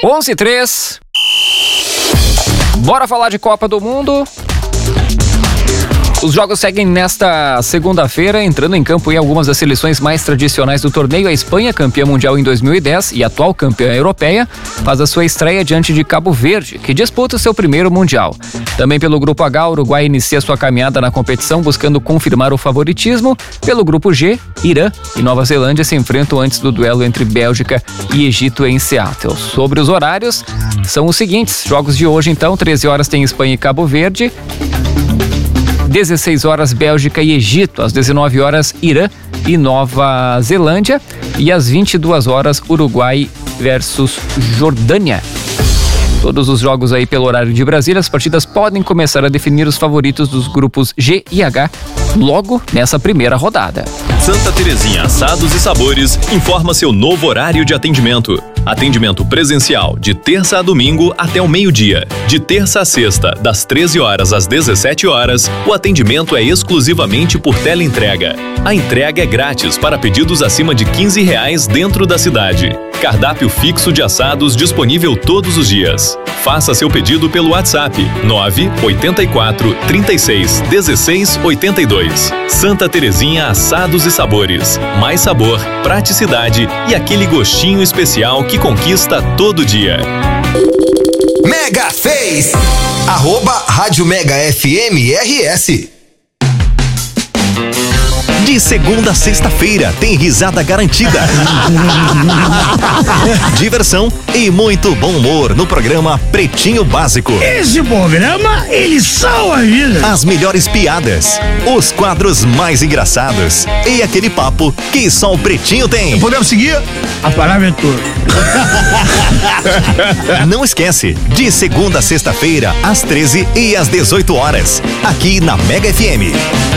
11:03. Bora falar de Copa do Mundo. Os jogos seguem nesta segunda-feira, entrando em campo em algumas das seleções mais tradicionais do torneio. A Espanha, campeã mundial em 2010 e atual campeã europeia, faz a sua estreia diante de Cabo Verde, que disputa o seu primeiro mundial. Também pelo Grupo H, o Uruguai inicia sua caminhada na competição, buscando confirmar o favoritismo. Pelo Grupo G, Irã e Nova Zelândia se enfrentam antes do duelo entre Bélgica e Egito em Seattle. Sobre os horários, são os seguintes. Jogos de hoje, então, 13 horas tem Espanha e Cabo Verde. 16 horas Bélgica e Egito, às 19 horas Irã e Nova Zelândia e às 22 horas Uruguai versus Jordânia. Todos os jogos aí pelo horário de Brasília. As partidas podem começar a definir os favoritos dos grupos G e H logo nessa primeira rodada. Santa Terezinha Assados e Sabores informa seu novo horário de atendimento. Atendimento presencial de terça a domingo até o meio-dia. De terça a sexta, das 13 horas às 17 horas, o atendimento é exclusivamente por teleentrega. A entrega é grátis para pedidos acima de R$15 dentro da cidade. Cardápio fixo de assados disponível todos os dias. Faça seu pedido pelo WhatsApp 984 36 16 82. Santa Terezinha Assados e Sabores. Mais sabor, praticidade e aquele gostinho especial que conquista todo dia. Mega Fez! @Rádio Mega FM RS. De segunda a sexta-feira tem risada garantida. Diversão e muito bom humor no programa Pretinho Básico. Esse programa, ele salva a vida. As melhores piadas, os quadros mais engraçados e aquele papo que só o Pretinho tem. Podemos seguir? A palavra é tua. Não esquece, de segunda a sexta-feira, às 13 e às 18 horas, aqui na Mega FM.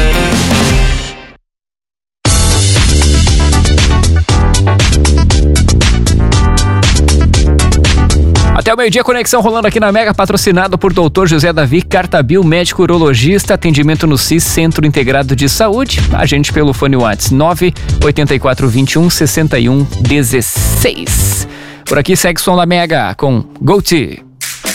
Até o meio-dia, conexão rolando aqui na Mega, patrocinado por Dr. José Davi Cartabil, médico urologista, atendimento no CIS, Centro Integrado de Saúde. A gente pelo fone WhatsApp 98421 6116. Por aqui segue som da Mega com Go T.